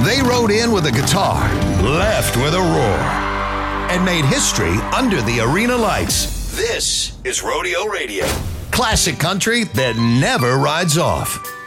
They rode in with a guitar, left with a roar, and made history under the arena lights. This is Rodeo Radio. Classic country that never rides off.